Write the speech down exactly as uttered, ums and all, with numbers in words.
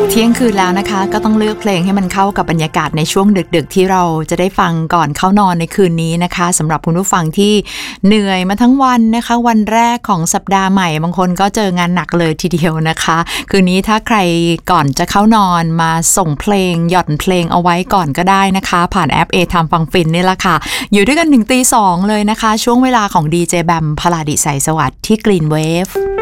เที่ยงคืนแล้วนะคะก็ต้องเลือกเพลงให้มันเข้ากับบรรยากาศในช่วงดึกๆที่เราจะได้ฟังก่อนเข้านอนในคืนนี้นะคะสำหรับคุณผู้ฟังที่เหนื่อยมาทั้งวันนะคะวันแรกของสัปดาห์ใหม่บางคนก็เจองานหนักเลยทีเดียวนะคะคืนนี้ถ้าใครก่อนจะเข้านอนมาส่งเพลงหย่อนเพลงเอาไว้ก่อนก็ได้นะคะผ่านแอป A Time ฟังฟินนี่แหละค่ะอยู่ด้วยกันถึงตีสองเลยนะคะช่วงเวลาของดีเจแบมพลาดิสายสวัสดิ์ที่ Green Wave